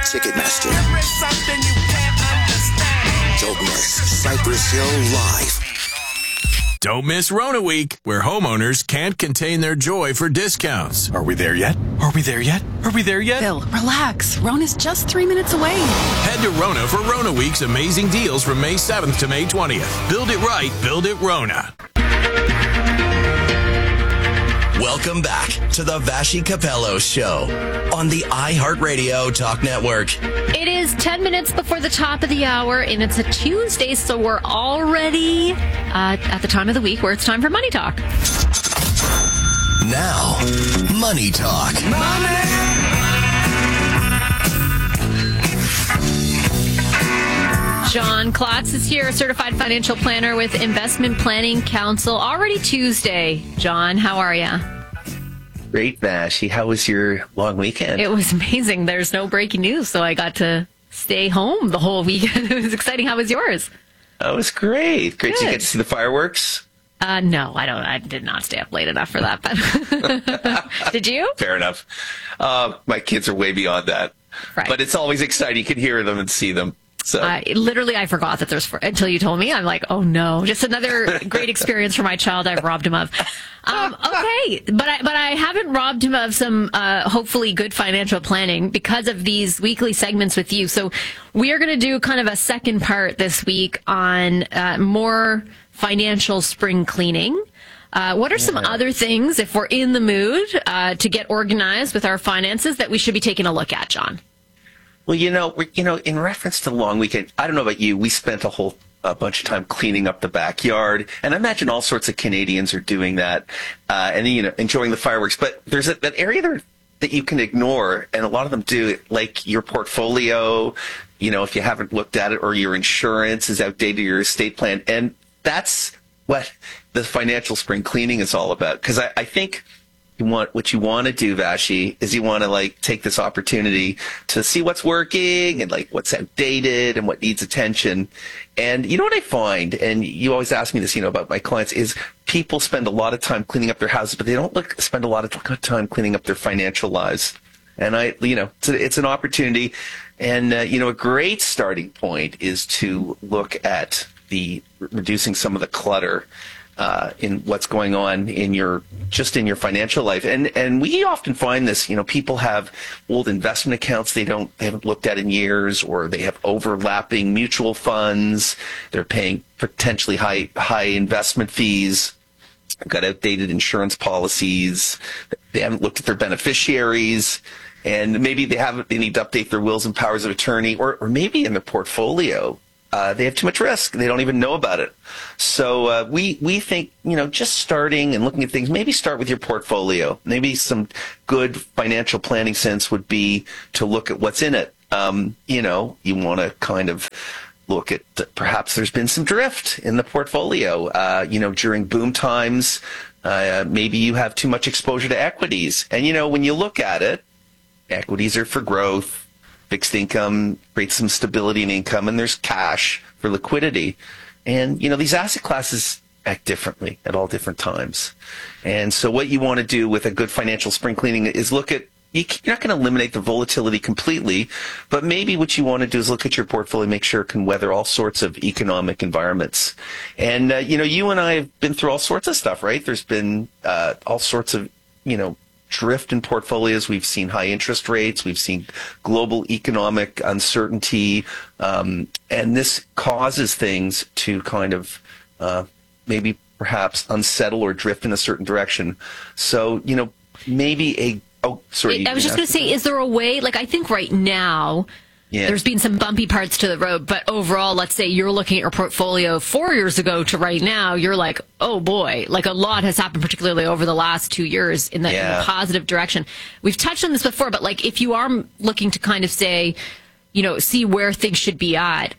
Ticketmaster. There is something you can't understand. Don't miss Cypress Hill Live. Don't miss Rona Week, where homeowners can't contain their joy for discounts. Are we there yet? Are we there yet? Are we there yet? Phil, relax. Rona's just 3 minutes away. Head to Rona for Rona Week's amazing deals from May 7th to May 20th. Build it right, build it Rona. Welcome back to the Vashi Capello Show on the iHeartRadio Talk Network. It is 10 minutes before the top of the hour, and it's a Tuesday, so we're already at the time of the week where it's time for Money Talk. Now, Money Talk. John Klotz is here, certified financial planner with Investment Planning Council. Already Tuesday. John, how are you? Great, Vashi. How was your long weekend? It was amazing. There's no breaking news, so I got to stay home the whole weekend. It was exciting. How was yours? Oh, it was great. Great. Good. Did you get to see the fireworks? No, I don't. I did not stay up late enough for that. But did you? Fair enough. My kids are way beyond that. Right. But it's always exciting. You can hear them and see them. So I forgot that there's until you told me. I'm like, oh no, just another great experience for my child I've robbed him of. Okay, but I haven't robbed him of some hopefully good financial planning because of these weekly segments with you. So we are going to do kind of a second part this week on more financial spring cleaning. What are some other things, if we're in the mood to get organized with our finances, that we should be taking a look at, John? Well, in reference to the long weekend, I don't know about you, we spent a bunch of time cleaning up the backyard, and I imagine all sorts of Canadians are doing that, and enjoying the fireworks. But there's that area there that you can ignore, and a lot of them do, like your portfolio. If you haven't looked at it, or your insurance is outdated, your estate plan, and that's what the financial spring cleaning is all about. Because I think. What you want to do, Vashi, is you want to take this opportunity to see what's working and what's outdated and what needs attention. And you know what I find, and you always ask me this, about my clients, is people spend a lot of time cleaning up their houses, but they don't spend a lot of time cleaning up their financial lives. And it's an opportunity, and a great starting point is to look at reducing some of the clutter in what's going on in your financial life. And we often find this, people have old investment accounts they haven't looked at in years, or they have overlapping mutual funds. They're paying potentially high investment fees. They've got outdated insurance policies. They haven't looked at their beneficiaries. And maybe they need to update their wills and powers of attorney, or maybe in their portfolio, they have too much risk. They don't even know about it. So we think, just starting and looking at things, maybe start with your portfolio. Maybe some good financial planning sense would be to look at what's in it. You want to kind of look at perhaps there's been some drift in the portfolio. During boom times, maybe you have too much exposure to equities. And, when you look at it, equities are for growth. Fixed income creates some stability in income, and there's cash for liquidity. And, these asset classes act differently at all different times. And so what you want to do with a good financial spring cleaning is look at, you're not going to eliminate the volatility completely, but maybe what you want to do is look at your portfolio, make sure it can weather all sorts of economic environments. And, you and I have been through all sorts of stuff, right? There's been all sorts of, drift in portfolios. We've seen high interest rates. We've seen global economic uncertainty. And this causes things to kind of maybe perhaps unsettle or drift in a certain direction. So, maybe I was just going to say, is there a way, I think right now, there's been some bumpy parts to the road, but overall, let's say you're looking at your portfolio 4 years ago to right now, you're like, oh boy, a lot has happened, particularly over the last 2 years in the positive direction. We've touched on this before, but if you are looking to kind of say, see where things should be at,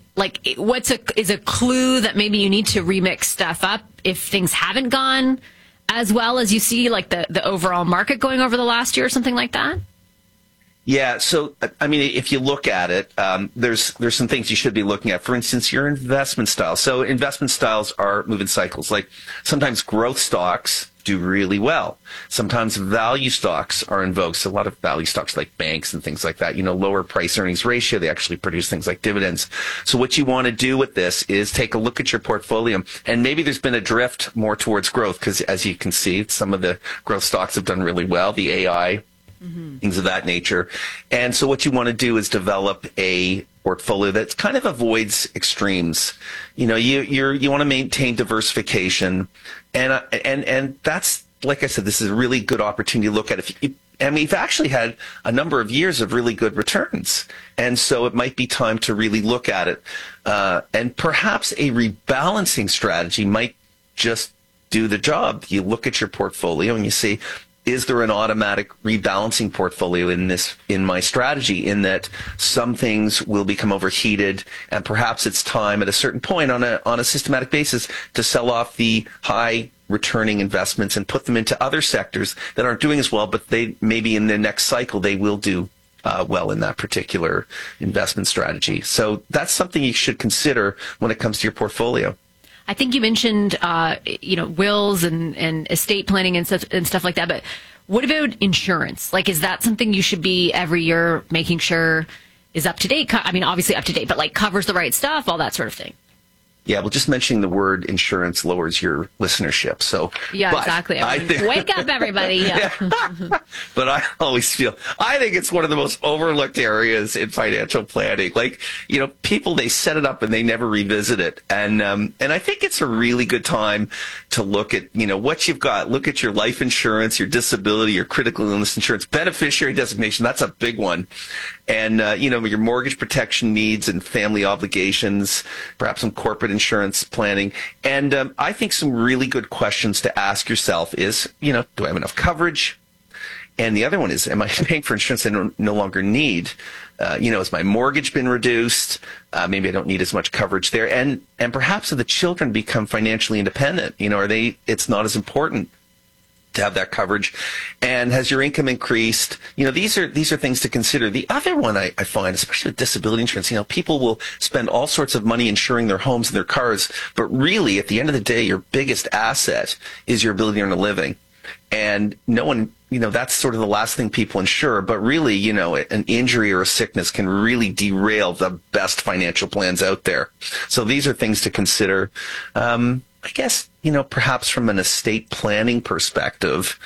is a clue that maybe you need to remix stuff up if things haven't gone as well as you see, the overall market going over the last year or something like that? Yeah. So, I mean, if you look at it, there's some things you should be looking at. For instance, your investment style. So investment styles are moving cycles. Like sometimes growth stocks do really well. Sometimes value stocks are in vogue. So a lot of value stocks like banks and things like that, lower price earnings ratio, they actually produce things like dividends. So what you want to do with this is take a look at your portfolio. And maybe there's been a drift more towards growth because as you can see, some of the growth stocks have done really well. The AI, things of that nature. And so what you want to do is develop a portfolio that kind of avoids extremes. You want to maintain diversification. And that's, like I said, this is a really good opportunity to look at. And we've actually had a number of years of really good returns. And so it might be time to really look at it. And perhaps a rebalancing strategy might just do the job. You look at your portfolio and you say, is there an automatic rebalancing portfolio in my strategy, in that some things will become overheated and perhaps it's time at a certain point on a systematic basis to sell off the high returning investments and put them into other sectors that aren't doing as well, but they maybe in the next cycle they will do well in that particular investment strategy. So that's something you should consider when it comes to your portfolio. I think you mentioned, wills and estate planning and stuff like that. But what about insurance? Like, is that something you should be every year making sure is up to date? I mean, obviously up to date, but like covers the right stuff, all that sort of thing. Yeah, well, just mentioning the word insurance lowers your listenership. So yeah, exactly. Wake up, everybody. Yeah. But I think it's one of the most overlooked areas in financial planning. Like, people, they set it up and they never revisit it. And I think it's a really good time to look at, what you've got. Look at your life insurance, your disability, your critical illness insurance, beneficiary designation. That's a big one. And, your mortgage protection needs and family obligations, perhaps some corporate insurance planning. And I think some really good questions to ask yourself is, do I have enough coverage? And the other one is, am I paying for insurance I no longer need? Has my mortgage been reduced? Maybe I don't need as much coverage there. And perhaps have the children become financially independent? It's not as important to have that coverage. And has your income increased? These are things to consider. The other one I find, especially with disability insurance, people will spend all sorts of money insuring their homes and their cars, but really at the end of the day, your biggest asset is your ability to earn a living. And no one, that's sort of the last thing people insure, but really, an injury or a sickness can really derail the best financial plans out there. So these are things to consider. I guess, perhaps from an estate planning perspective,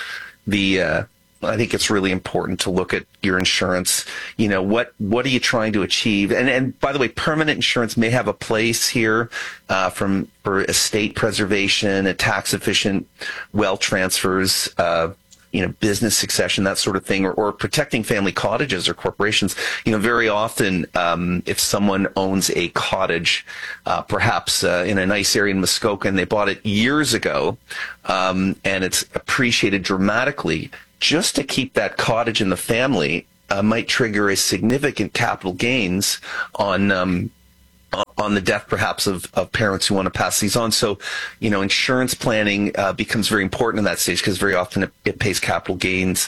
I think it's really important to look at your insurance. What are you trying to achieve? And by the way, permanent insurance may have a place here for estate preservation and tax efficient wealth transfers, business succession, that sort of thing, or protecting family cottages or corporations. Very often, if someone owns a cottage, perhaps in a nice area in Muskoka, and they bought it years ago, and it's appreciated dramatically, just to keep that cottage in the family might trigger a significant capital gains on the death, perhaps, of parents who want to pass these on. So, insurance planning becomes very important in that stage because very often it pays capital gains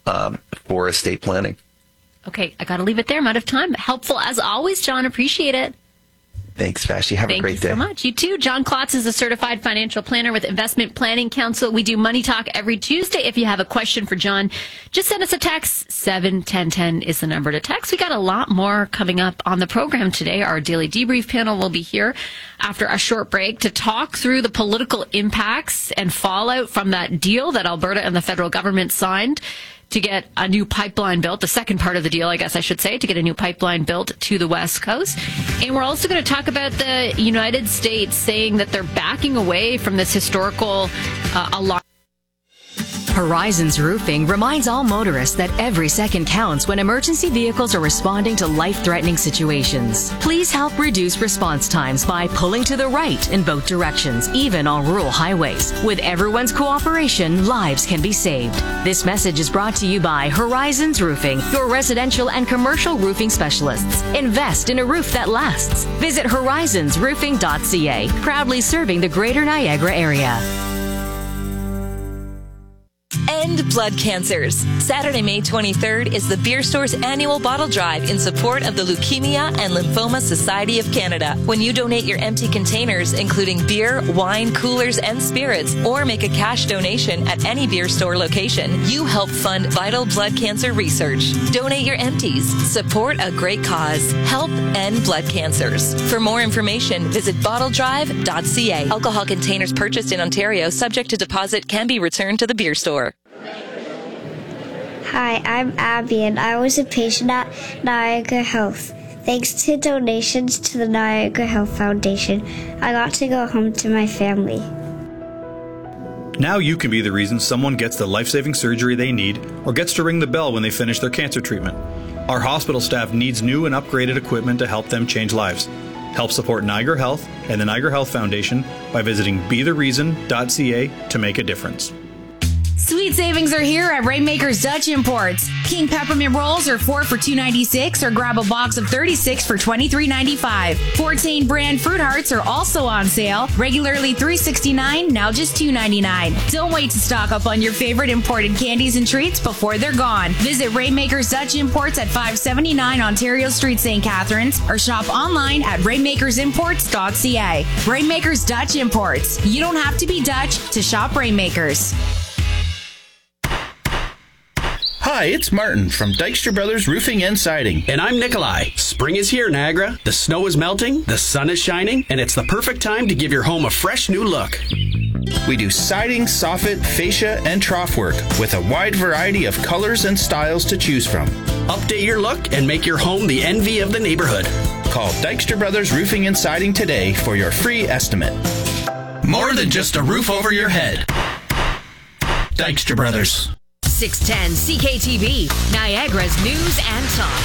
for estate planning. Okay, I got to leave it there. I'm out of time. Helpful as always, John. Appreciate it. Thanks, Vashti. Have a great day. Thank you so much. You too. John Klotz is a certified financial planner with Investment Planning Council. We do Money Talk every Tuesday. If you have a question for John, just send us a text. 71010 is the number to text. We got a lot more coming up on the program today. Our daily debrief panel will be here after a short break to talk through the political impacts and fallout from that deal that Alberta and the federal government signed to get a new pipeline built, the second part of the deal, I guess I should say, to get a new pipeline built to the West Coast. And we're also going to talk about the United States saying that they're backing away from this historical alliance. Horizons Roofing reminds all motorists that every second counts when emergency vehicles are responding to life-threatening situations. Please help reduce response times by pulling to the right in both directions, even on rural highways. With everyone's cooperation, lives can be saved. This message is brought to you by Horizons Roofing, your residential and commercial roofing specialists. Invest in a roof that lasts. Visit horizonsroofing.ca, proudly serving the Greater Niagara area. End blood cancers. Saturday, May 23rd is the Beer Store's annual bottle drive in support of the Leukemia and Lymphoma Society of Canada. When you donate your empty containers, including beer, wine, coolers, and spirits, or make a cash donation at any Beer Store location, you help fund vital blood cancer research. Donate your empties. Support a great cause. Help end blood cancers. For more information, visit bottledrive.ca. Alcohol containers purchased in Ontario, subject to deposit, can be returned to the Beer Store. Hi, I'm Abby, and I was a patient at Niagara Health. Thanks to donations to the Niagara Health Foundation, I got to go home to my family. Now you can be the reason someone gets the life-saving surgery they need or gets to ring the bell when they finish their cancer treatment. Our hospital staff needs new and upgraded equipment to help them change lives. Help support Niagara Health and the Niagara Health Foundation by visiting bethereason.ca to make a difference. Sweet savings are here at Rainmaker's Dutch Imports. King peppermint rolls are 4 for $2.96 or grab a box of 36 for $23.95. Fortain brand fruit hearts are also on sale. Regularly $3.69, now just $2.99. Don't wait to stock up on your favorite imported candies and treats before they're gone. Visit Rainmaker's Dutch Imports at 579 Ontario Street, St. Catharines, or shop online at rainmakersimports.ca. Rainmaker's Dutch Imports. You don't have to be Dutch to shop Rainmakers. Hi, it's Martin from Dykstra Brothers Roofing and Siding. And I'm Nikolai. Spring is here, Niagara. The snow is melting, the sun is shining, and it's the perfect time to give your home a fresh new look. We do siding, soffit, fascia, and trough work with a wide variety of colors and styles to choose from. Update your look and make your home the envy of the neighborhood. Call Dykstra Brothers Roofing and Siding today for your free estimate. More than just a roof over your head. Dykstra Brothers. 610 CKTV, Niagara's news and talk.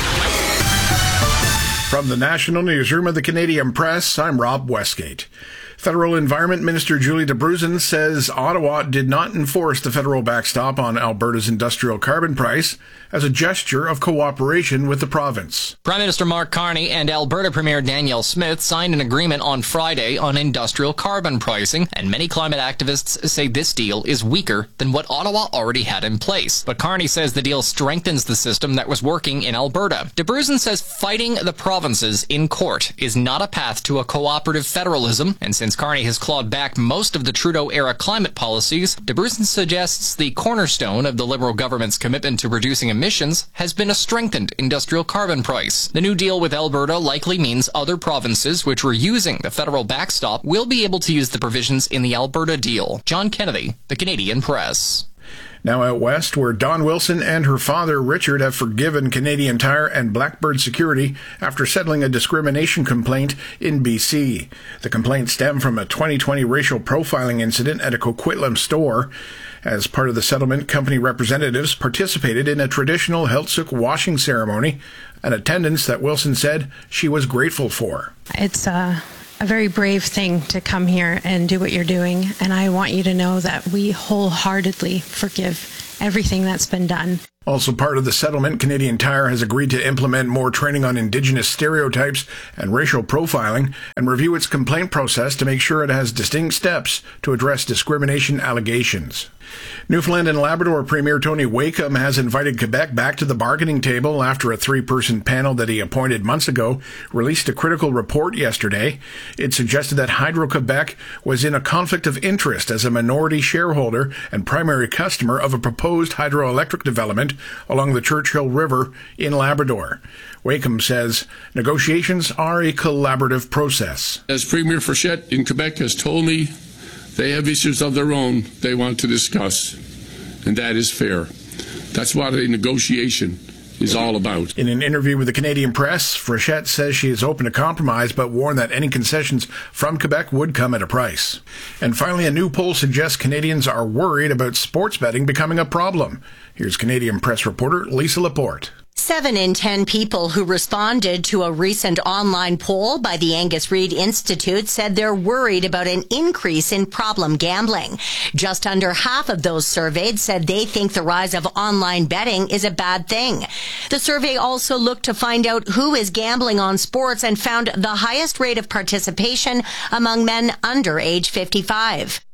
From the National Newsroom of the Canadian Press, I'm Rob Westgate. Federal Environment Minister Julie Debruzin says Ottawa did not enforce the federal backstop on Alberta's industrial carbon price as a gesture of cooperation with the province. Prime Minister Mark Carney and Alberta Premier Danielle Smith signed an agreement on Friday on industrial carbon pricing, and many climate activists say this deal is weaker than what Ottawa already had in place. But Carney says the deal strengthens the system that was working in Alberta. Debruzin says fighting the provinces in court is not a path to a cooperative federalism, and since Carney has clawed back most of the Trudeau-era climate policies, Debruzin suggests the cornerstone of the Liberal government's commitment to reducing emissions has been a strengthened industrial carbon price. The new deal with Alberta likely means other provinces which were using the federal backstop will be able to use the provisions in the Alberta deal. John Kennedy, The Canadian Press. Now out west, where Dawn Wilson and her father, Richard, have forgiven Canadian Tire and Blackbird Security after settling a discrimination complaint in BC. The complaint stemmed from a 2020 racial profiling incident at a Coquitlam store. As part of the settlement, company representatives participated in a traditional Heiltsuk washing ceremony, an attendance that Wilson said she was grateful for. It's a very brave thing to come here and do what you're doing, and I want you to know that we wholeheartedly forgive everything that's been done. Also part of the settlement, Canadian Tire has agreed to implement more training on Indigenous stereotypes and racial profiling and review its complaint process to make sure it has distinct steps to address discrimination allegations. Newfoundland and Labrador Premier Tony Wakeham has invited Quebec back to the bargaining table after a 3-person panel that he appointed months ago released a critical report yesterday. It suggested that Hydro-Quebec was in a conflict of interest as a minority shareholder and primary customer of a proposed hydroelectric development along the Churchill River in Labrador. Wakeham says negotiations are a collaborative process. As Premier Frechette in Quebec has told me, they have issues of their own they want to discuss, and that is fair. That's what a negotiation is all about. In an interview with the Canadian Press, Frechette says she is open to compromise, but warned that any concessions from Quebec would come at a price. And finally, a new poll suggests Canadians are worried about sports betting becoming a problem. Here's Canadian Press reporter Lisa Laporte. 7 in 10 people who responded to a recent online poll by the Angus Reid Institute said they're worried about an increase in problem gambling. Just under half of those surveyed said they think the rise of online betting is a bad thing. The survey also looked to find out who is gambling on sports and found the highest rate of participation among men under age 55.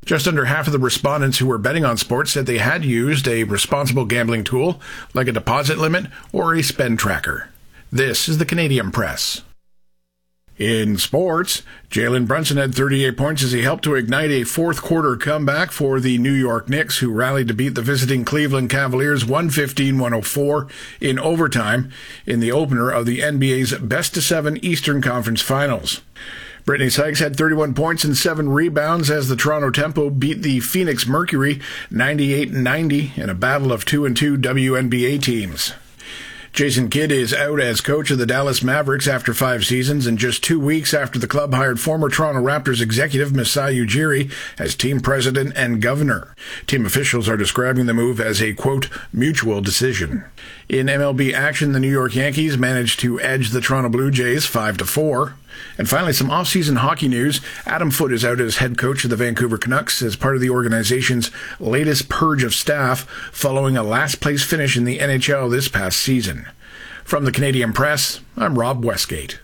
Just under half of the respondents who were betting on sports said they had used a responsible gambling tool like a deposit limit or a spend tracker. This is the Canadian Press. In sports, Jalen Brunson had 38 points as he helped to ignite a fourth-quarter comeback for the New York Knicks, who rallied to beat the visiting Cleveland Cavaliers 115-104 in overtime in the opener of the NBA's best-of-7 Eastern Conference Finals. Brittany Sykes had 31 points and 7 rebounds as the Toronto Tempo beat the Phoenix Mercury 98-90 in a battle of 2-2 WNBA teams. Jason Kidd is out as coach of the Dallas Mavericks after 5 seasons and just 2 weeks after the club hired former Toronto Raptors executive Masai Ujiri as team president and governor. Team officials are describing the move as a, quote, mutual decision. In MLB action, the New York Yankees managed to edge the Toronto Blue Jays 5-4. And finally, some off-season hockey news. Adam Foote is out as head coach of the Vancouver Canucks as part of the organization's latest purge of staff following a last-place finish in the NHL this past season. From the Canadian Press, I'm Rob Westgate.